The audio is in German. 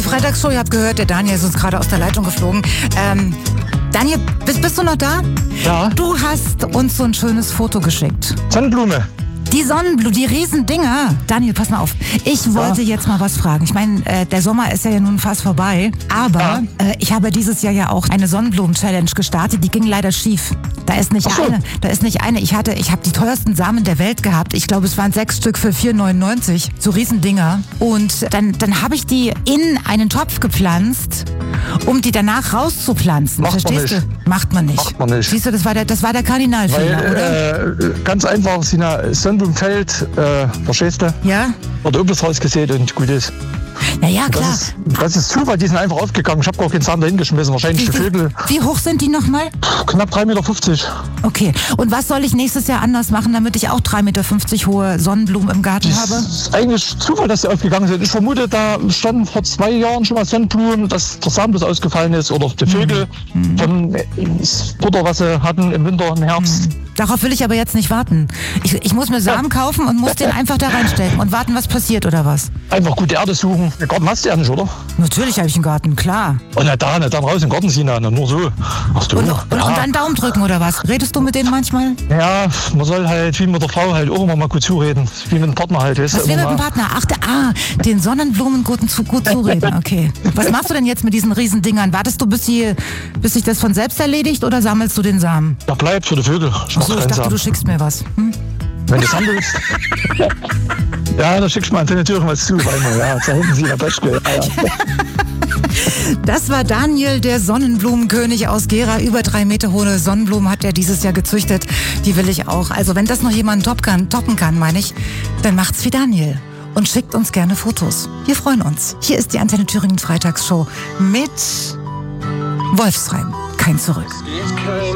Freitagsshow, ihr habt gehört, der Daniel ist uns gerade aus der Leitung geflogen. Daniel, bist du noch da? Ja. Du hast uns so ein schönes Foto geschickt. Sonnenblume. Die Sonnenblume, die Riesendinger. Daniel, pass mal auf. Ich wollte jetzt mal was fragen. Ich meine, der Sommer ist ja nun fast vorbei. Aber ich habe dieses Jahr ja auch eine Sonnenblumen-Challenge gestartet. Die ging leider schief. Da ist nicht eine. Ich habe die teuersten Samen der Welt gehabt. Ich glaube, es waren 6 Stück für 4,99. So Riesendinger. Und dann habe ich die in einen Topf gepflanzt, um die danach rauszupflanzen. Verstehst du? Macht man nicht. Siehst du, das war der Kardinalfehler, oder? Ganz einfach, Sina, Sonnenblumenfeld, verstehst du? Ja? Wird Obst rausgesät und gut ist. Ja, klar. Das ist Zufall, die sind einfach aufgegangen. Ich habe gar keinen Samen da hingeschmissen, wahrscheinlich die Vögel. Wie hoch sind die nochmal? Knapp 3,50 Meter. Okay. Und was soll ich nächstes Jahr anders machen, damit ich auch 3,50 Meter hohe Sonnenblumen im Garten habe? Das ist eigentlich Zufall, dass die aufgegangen sind. Ich vermute, da standen vor 2 Jahren schon mal Sonnenblumen, dass der Samen bloß ausgefallen ist oder die Vögel von Futter, was sie hatten im Winter, im Herbst. Darauf will ich aber jetzt nicht warten. Ich muss mir Samen kaufen und muss den einfach da reinstecken und warten, was passiert, oder was? Einfach gute Erde suchen. Den Garten hast du ja nicht, oder? Natürlich habe ich einen Garten, klar. Und dann raus in den Garten, Sina, nur so. Ach du, und dann Daumen drücken, oder was? Redest du mit denen manchmal? Ja, man soll halt wie mit der Frau halt auch immer mal gut zureden. Wie mit dem Partner halt. Was wie mit dem Partner? Den Sonnenblumen gut zureden, okay. Was machst du denn jetzt mit diesen Riesendingern? Wartest du, bis sich das von selbst erledigt, oder sammelst du den Samen? Ja, bleibt für die Vögel. Ich dachte, du schickst mir was. Wenn du es haben willst. Ja, dann schickst du mal an deine Türen was zu. Ja, da hinten sie in der Beschke. Das war Daniel, der Sonnenblumenkönig aus Gera. Über 3 Meter hohe Sonnenblumen hat er dieses Jahr gezüchtet. Die will ich auch. Also wenn das noch jemand toppen kann, meine ich, dann macht's wie Daniel. Und schickt uns gerne Fotos. Wir freuen uns. Hier ist die Antenne Thüringen Freitagsshow mit Wolfsreim. Kein Zurück.